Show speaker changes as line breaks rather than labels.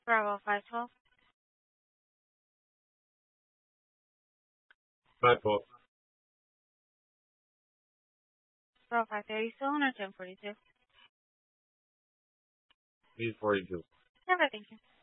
Bravo 512.
5-4.
Bravo 530 still on or 1042?
He's 42.
Okay, thank you.